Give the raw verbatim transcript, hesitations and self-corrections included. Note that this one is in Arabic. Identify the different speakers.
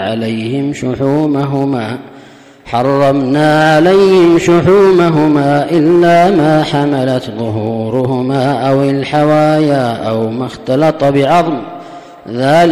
Speaker 1: عليهم شحومهما حرمنا عليهم شحومهما إلا ما حملت ظهورهما أو الحوايا أو ما اختلط بعظم ذلك